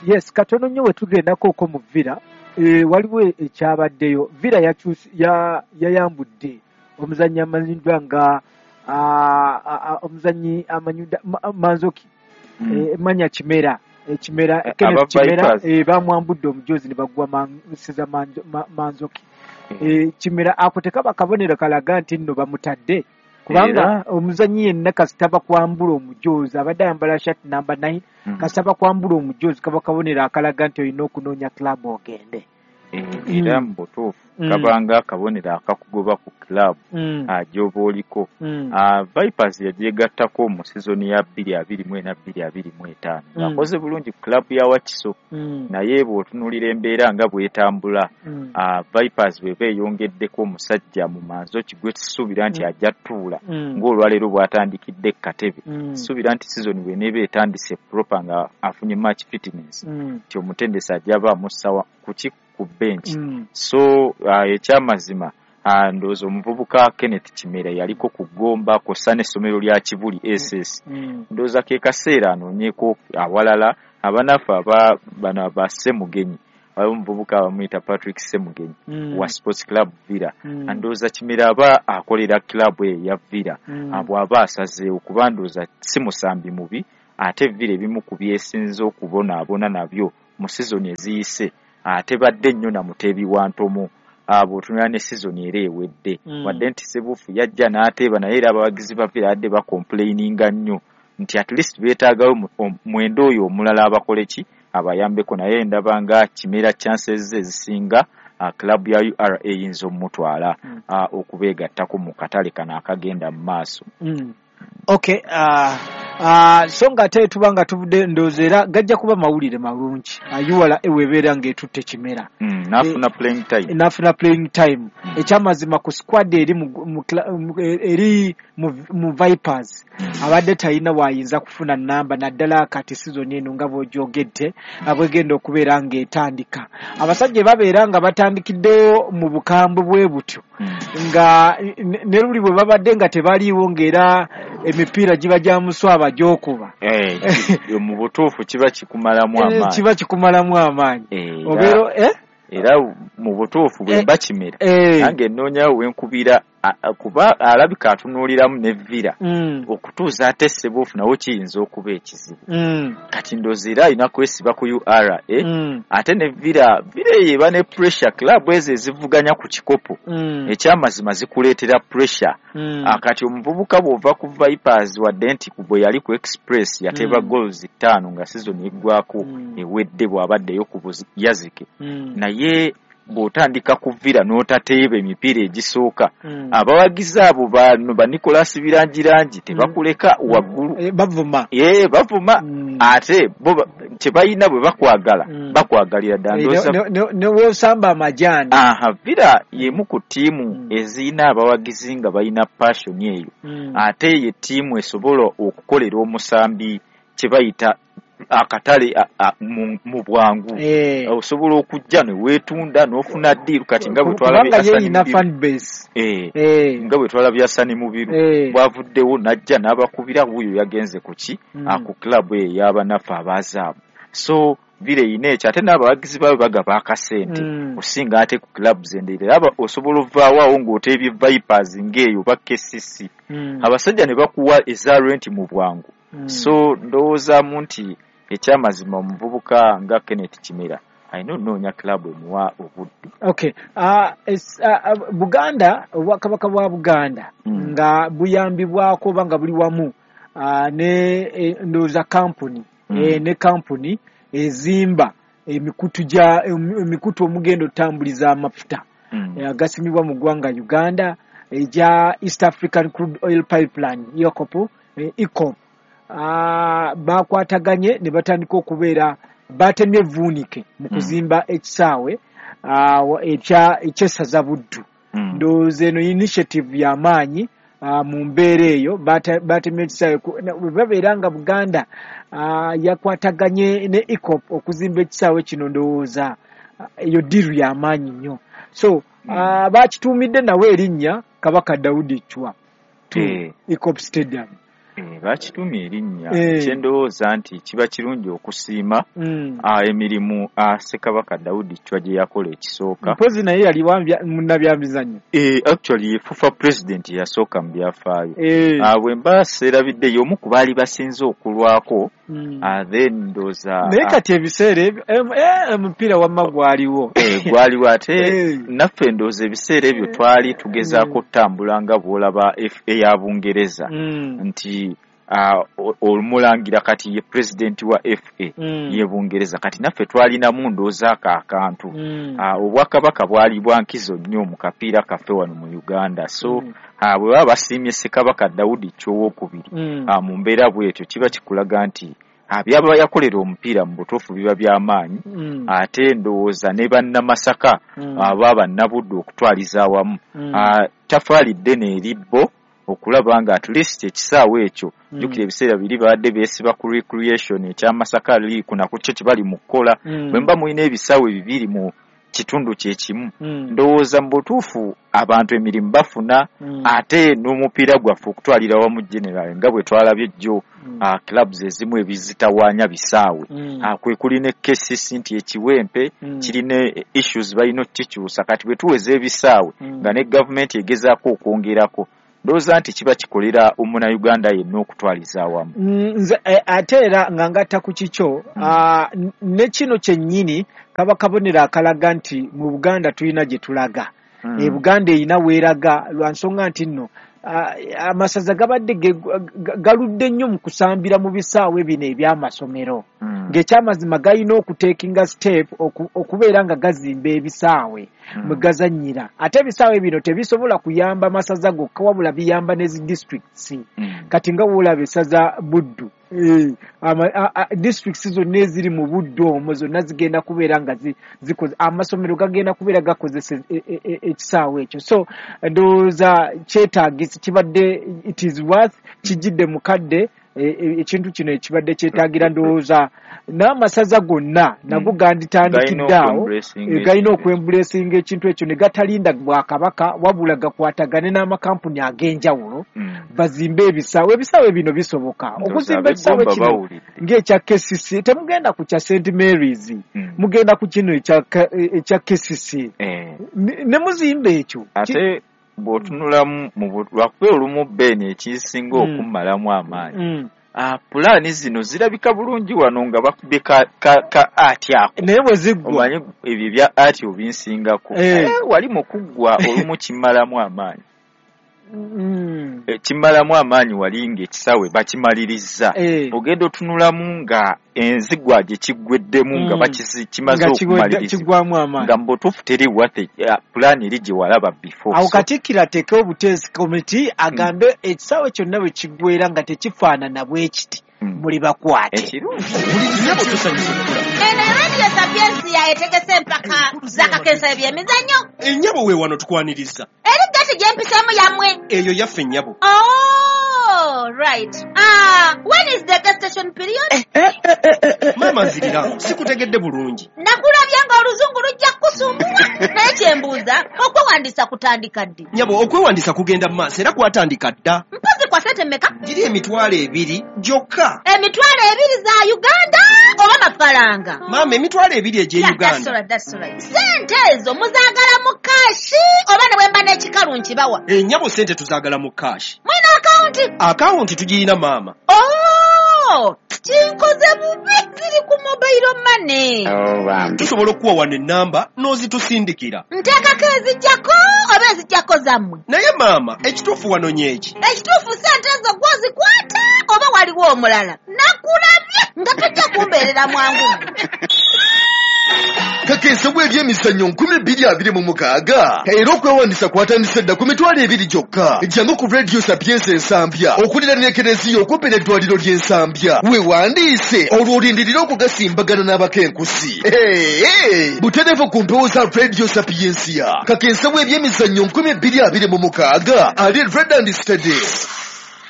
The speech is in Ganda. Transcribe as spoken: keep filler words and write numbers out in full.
yes katono nnyo we tugendako okwo mu Villa e, waliwo ekyabaddeyo Villa yakyusi ya yayambudde omuzannyi amanyiddwa nga omuzannyi amanyidwa Manzoki mm. e, manya Kimera ekimera e, Kenneth Kimera e, bamwambudde omujozi ne bagwa Mansiza ma, Manzoki mm. e, Kimera akoteka bakabonero kalaga nti nno bamutadde kubanga omuzannyi yenna kasitaba kwambula omujozi abadde ayambala shati namba nine mm. kasitaba kwambula omujozi kaba kabonero akalaga nti olina okunoonya club ogende era mu butuufu kabanga akabonero akakugoba ku club ajoba oliko Vipers yagyegattako mu sizoni ya bbiri abiri mu ena bbiri abiri mu etaano akoze bulungi club ya Wakiso naye bw'otunuulira embeera nga bw'etambula Vipers bwe beeyongeddeko omusajja mu Manzoki gwe tusuubira nti ajja tuula ng'olwaleero bw'atandikidde Katebe tusuubira nti sizoni bw'eneeba etandise proper nga afunye match fitness nti omutendesi ajja aba amussa kuki ku bench mm. so uh, ekyamazima uh, ndowooza omuvubuka Kenneth Kimera yaliko kugomba kosa n'essomero lya Kibuli S S mm. ndowooza ke kaseera anoonyeko awalala abanafu aba bana ba Semugenyi omuvubuka bamuyita Patrick Semugenyi mm. wa Sports Club Villa mm. ndowooza Kimera aba akolera club eyo ya Villa mm. abo aba asaze okuba ndowooza si musambi mubi ate Villa ebimu ku byesinza okubonaabona nabyo mu sizoni eziyise ate badde nnyo na Mutebi wa Ntomo abo tunula ne season era ewedde mm. wadde nti Sebufu yajja n'ateeba naye era abawagizi ba Villa adde ba complaininga nnyo nti at least beetaagawo mwendo oyo omulala abakoleki abayambeko naye ndabanga Kimera chances ezisinga uh, club ya U R A eyinza omutwala mm. uh, okubeegattako mu katale kana akagenda mu maaso mm. Okay uh Uh, so nga ate tubanga tubudde ndozera gajja kuba mawulire malungi ayuwala ewebeera ng'etutte Kimera mm, nafuna e, playing time nafuna playing time mm. ekyamazima ku squad eri mu, mu, mu, eri mu, mu Vipers mm. abadde talina waayinza kufuna namba naddala kati season eno nga bw'ogyogedde abwegenda okubeera ng'etandika abasajja babeera nga batandikiddeyo mu bukambwe bwe butyo mm. nga ne luli bwe babadde nga tebaliiwo ng'era emipiira giba gya muswaba gyokuba eh mu butuufu kiba kikumalamu amaanyi kiba kikumalamu amaanyi eh, obero eh era mu butuufu bwe bakimera nange nnoonyawo wenkubira kuba alabika atunuuliramu ne Villa mm. okutuuza ate Sebufu nawo kiyinza okuba ekizibu mm. kati ndozira alina kwesiba ku U R A mm. ate ne Villa Villa yeba ne pressure club ezo ezivuganya ku kikopo mm. ekyamazima zikuleetera pressure mm. kati omuvubuka bw'ova ku Vipers wadde nti kubwe yali ku Express yateeba mm. goals ttaano nga season eggwako mm. ewedde bw'abaddeyo ku Yazike mm. naye bw'otandika ku Villa n'otateeba emipiira egisooka mm. abawagizi abo bano ba Nicholas Birangirangi tebakuleka mm. waggulu e, bavuma ye bavuma mm. ate bo tebayina bwe bakwagala mm. bakwagalira dandoza ne wosamba amajani aha Villa yemu ku tiimu mm. ezina abawagizi nga bayina passion eyo mm. ate ye tiimu esobola okukolera omusambi kyebayita akatale mu bwangu osobola okujja ne weetunda n'ofuna ddiiru kati nga bwe twalabye Asani Mubiru bwavuddewo n'ajja n'abakubira wuyo yagenze ku ki ku club eyo y'abanafu abazaabu so Villa eyina ekyo ate n'abawagizi baabwe bagaba akasente osinga ate ku club zendeera aba osobola ovaawo ng'oteebye Vipers ng'eyo ba K C C abasajja ne bakuwa eza rent mu bwangu so ndowoozaamu nti ekyamazima omuvubuka nga Kenneth Kimera ayina onoonya club emuwa obuddu. Okay uh, es, uh, Buganda obwakabaka bwa Buganda mm. nga buyambibwako oba nga buli wamu uh, ne e, ndowooza company mm. e, ne company ezimba emikutu gya emikutu omugendo otambuliza amafuta mm. e, agasimibwa mu ggwanga Uganda egya East African Crude Oil Pipeline yokopo e, I C O P Uh, bakwataganye ne batandika okubeera batemye vuunike mu kuzimba mm. ekisaawe uh, ekya ekyesaza Buddu mm. ndowooza eno initiative y'amaanyi uh, mu mbeera eyo batemye ekisaawe babeera nga Buganda uh, yakwataganye ne I C O P okuzimba ekisaawe kino ndowooza eyo uh, diru y'amaanyi nnyo so uh, mm. bakituumidde nawe erinnya Kabaka Daudi Chwa to mm. I C O P Stadium bakitumye erinnya kyendowooza nti kiba kirungi okusiima emirimu Ssekabaka Daudi Chwa gye yakola ekisooka. Mpozi naye yali munnabyamizannyo. Actually fufa president yasooka mu byafaayo. Bwe mba seerabidde y'omu ku baali basinze okulwako then ndooza naye kati ebiseera omupiira wamma gwaliwo gwaliwo ate naffe ndooza ebiseera ebyo twali tugezaako okutambula nga bw'olaba F A ya Bungereza nti olumulangira kati ye president wa F A ye Bungereza kati naffe twalinamu ndooza ako akantu obwakabaka bwali bwankizo nnyo mu kapiira kaffe wano mu Uganda so bwe baba basiimye Ssekabaka Daudi Chwa owookubiri mu mbeera bw'etyo kiba kikulaga nti byaba yakolera omupiira mu butuufu biba by'amaanyi ate ndowooza ne bannamasaka aba bannabudde okutwaliza awamu tafaali ddene eribbo okulaba nga at least ekisaawe ekyo jjukira ebiseera biri baadde beesiba ku recreation ekyamasaka ali kuna ku kyo kibali mu kukola bwe mba mulina ebisaawe bibiri mu kitundu kye kimu ndowooza mu butuufu abantu emirimu bafuna ate n'omupiira gwaffe okutwalira wamu general nga bwe twalabye jjo clubs ezimu ebizitawaanya bisaawe kwe kuli ne K C C nti ekiwempe kirina issues balina okikyusa kati bwe tuweza ebisaawe nga ne gavumenti egezaako okwongerako ndowooza nti kiba kikolera omunnauganda yenna okutwaliza awamu. Nze ate era nga ngatta ku kikyo ne kino kyennyini kaba kabonero akalaga nti mu Buganda tulina gye tulaga. E Buganda erina weeraga lwa nsonga nti nno amasaza gabadde galudde nnyo mu kusambira mu bisaawe bino eby'amasomero ng'ekyamazima galina okuteekinga step okubeera nga gazimba ebisaawe mwe gazannyira ate ebisaawe bino tebisobola kuyamba masaza gokka wabula biyamba n'ezi districts kati nga woolaba essaza Buddu districts zonna eziri mu Buddu omwo zonna zigenda kubeera nga zikoze amasomero gagenda kubeera gakozesa ekisaawe ekyo so ndowooza kyetaagisa kibadde it is worth kijidde mukadde ekintu kino ekibadde kyetaagira ndowooza n'amasaza gonna nago ganditandikidde awo galina okwembulesinga ekintu ekyo ne gatalinda Bwakabaka wabula gakwatagane n'amakampuni ag'enjawulo bazimbe ebisaawe ebisaawe bino bisoboka okuzimba ekisaawe kino ng'ekya K C C temugenda ku kya Saint Mary's mugenda ku kino ekya K C C ne muzimba ekyo bw'otunulamu mu lwakuba olumu bbeeni ekisinga okummalamu amaanyi pulaani zino zirabika bulungi wano nga bakubye ka ati ako naye bwe ziggwa omanyi ebyo bya ati obinsingako wali mu kuggwa olumu kimmalamu amaanyi kimmalamu amaanyi wali ng'ekisaawe bakimaliriza ogenda otunulamu nga enzigwa gye kiggweddemu nga bakimaze okumaliriza nga mu butuufu teri wate pulaani eri gye walaba before awo Katikkiro ateeke obuteesi komiti agambe ekisaawe kyonna bwe kiggwera nga tekifaanana bwe kiti muli bakwate ekirungi eno Radio Sapiensi yayetegese empaka zakakensa ebyemizannyo ennyabo we wano tukwaniriza eri gati gyempiseemu yammwe eyo yaffe ennyabo oh right ah when is the gestation period mama nzirira sikutegedde bulungi nakulabya nga oluzungu lujja kusumbula naye kyembuuza okwewandiisa kutandika ddi nyabo okwewandiisa kugenda mu maaso era kwatandika dda mpozi kwa sente mmeka giri emitwalo ebiri gyokka emitwalo ebiri za Uganda oba mafaranga mama emitwalo ebiri egye Uganda sente ezo muzaagala mu kashi oba ne bwemba n'ekikalu nkibawa ennyabo sente tuzaagala mu kashi mwina akawunti akawunti tugirina mama oh kinkoze bubi ziri ku mobile money oh, tusobola okuwa wano ennamba n'ozitusindikira nteekako ezijjako oba ezijjako zammwe naye mama ekituufu wano nyeki ekituufu sente ezo gwozikwata oba waliwo omulala nakulabye nga tojja kumbeerera mwangu kakensa bw'ebyemizannyo nkumi bbiri abiri mu mukaaga era okwewandiisa kwatandise dda ku mitwalo ebiri gyokka jangu ku Radio Sapiensi ensambya okulira n'ekereziya okumpi n'eddwaliro ly'ensambya weewandiise olwo olindirira okugasimbagana n'abakenkusi butereevu ku mpewo za Radio Sapiensia kakensa bw'ebyemizannyo nkumi bbiri abiri mu mukaaga ali Red and Steady.